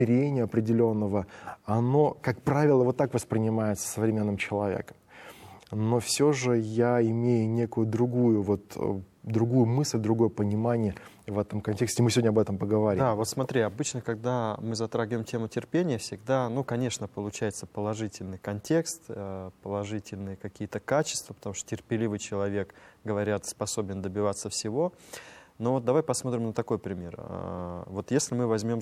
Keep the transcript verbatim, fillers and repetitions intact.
смирения определенного, оно, как правило, вот так воспринимается современным человеком. Но все же я имею некую другую, вот, другую мысль, другое понимание в этом контексте. Мы сегодня об этом поговорим. Да, вот смотри, обычно, когда мы затрагиваем тему терпения, всегда, ну, конечно, получается положительный контекст, положительные какие-то качества, потому что терпеливый человек, говорят, способен добиваться всего. Но вот давай посмотрим на такой пример. Вот если мы возьмем